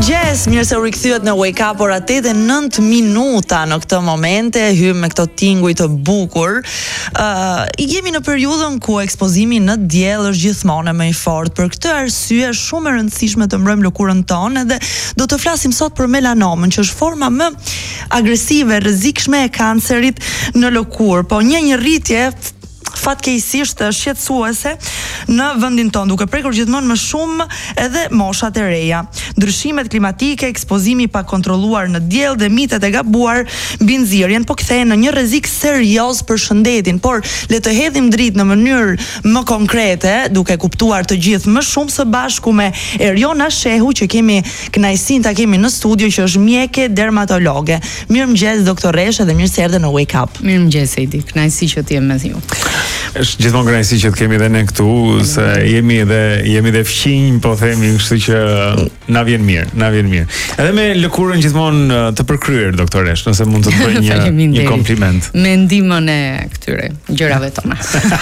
Mirëmëngjes, mirë se u rikthyet në Wake Up ora 8:09 minuta në këtë moment e hym me këto tinguj të bukur. Jemi në periudhën ku ekspozimi në diell është gjithmonë më i fortë. Për këtë arsye shumë e rëndësishme të mbrojmë lëkurën tonë dhe do të flasim sot për melanomën, që është forma më agresive e rrezikshme e kancerit në lëkurë, po një rritje fatkeqësisht shqetësuese në vendin tonë, duke prekur gjithmonë më shumë edhe moshat e reja. Ndryshimet klimatike, ekspozimi pa kontrolluar në diell dhe mitet e gabuar mbi nxirjen po kthehen në një rrezik serioz për shëndetin, por le të hedhim dritë në mënyrë më konkrete, duke kuptuar të gjithë më shumë së bashku me Eriona Shehu, që kemi kënaqësinë ta kemi në studio, që është mjeke dermatologe. Mirëmëngjes doktoreshe dhe mirë se erdhe në Wake Up. Mirëmëngjes Edi, kënaqësi që t'jem me ju. Është gjithmonë kënaqësi që të kemi edhe ne këtu, se jemi edhe fqinj, po themi, kështu që na vjen mirë. Edhe me lëkurën gjithmonë të përkryer, doktoresh, nëse mund të të bëj një kompliment. Me ndihmën e këtyre gjërave tona.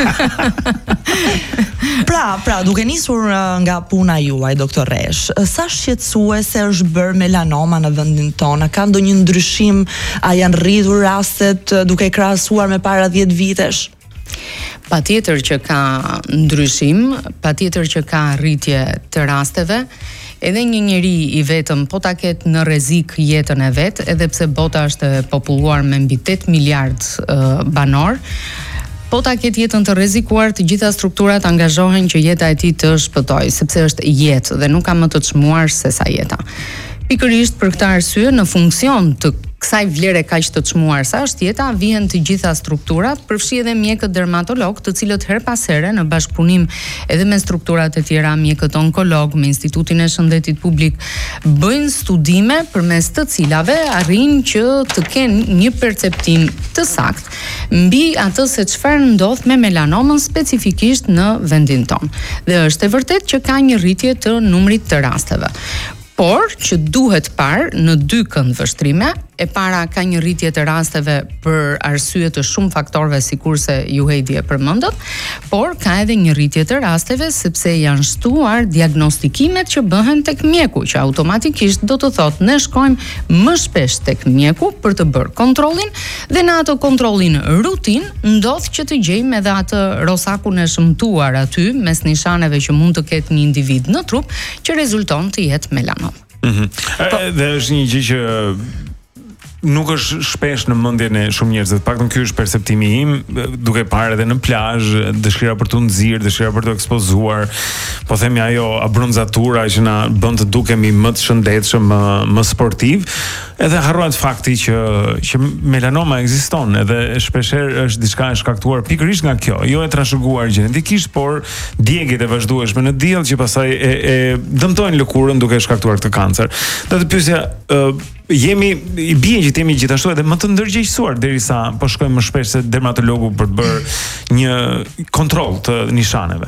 Pra, duke nisur nga puna juaj, doktoresh, sa shqetësuese është bërë melanoma në vendin tonë? Ka ndonjë ndryshim? A janë rritur rastet duke krahasuar me para 10 vitesh? Patjetër që ka ndryshim, patjetër që ka rritje të rasteve. Edhe një njeri i vetëm po ta ketë në rrezik jetën e vet, edhe pse bota është e populluar me mbi 8 miliard banor, po ta ketë jetën të rrezikuar, të gjitha strukturat angazhohen që jeta e tij të shpëtojë, sepse është jetë dhe nuk ka më të çmuar se sa jeta. Pikërisht për këtë arsye, në funksion të kësaj vlere kaq të çmuar sa është jeta, vijnë të gjitha strukturat, përfshi edhe mjekët dermatolog, të cilët her pas here në bashkëpunim edhe me strukturat e tjera, mjekët onkolog, me Institutin e Shëndetit Publik, bëjnë studime përmes të cilave arrin që të kenë një perceptim të saktë mbi atë se çfarë ndodh me melanomën specifikisht në vendin tonë. Dhe është e vërtetë që ka një rritje të numrit të rasteve. Por që duhet parë në 2 këndvështrime. E para ka një rritje të rasteve për arsye të shumë faktorëve, sikurse ju Heidi e përmendët, por ka edhe një rritje të rasteve sepse janë shtuar diagnostikimet që bëhen tek mjeku, që automatikisht do të thotë ne shkojmë më shpesh tek mjeku për të bërë kontrollin, dhe në atë kontrollin rutin ndodh që të gjejmë edhe atë rosakun e shëmtuar aty mes nishaneve që mund të ketë një individ në trup, që rezulton të jetë melanom. Dhe është një gjë që nuk është shpesh në mendjen e shumë njerëzve. Paktën ky është perceptimi im, duke parë edhe në plazh, dëshira për të nxirr, dëshira për të ekspozuar, po themi ajo abronzatura që na bën të dukemi më të shëndetshëm, më sportiv, edhe harrohet fakti që melanoma ekziston, edhe shpeshherë është diçka e shkaktuar pikërisht nga kjo, jo e trashëguar gjenetikisht, por djegjet e vazhdueshme në diell që pastaj e dëmtojnë lëkurën duke shkaktuar këtë kancer. Do të pyesja, i bie që jemi gjithashtu edhe më të ndërgjegjësuar derisa po shkojmë më shpesh se dermatologu për të bërë një kontroll të nishaneve.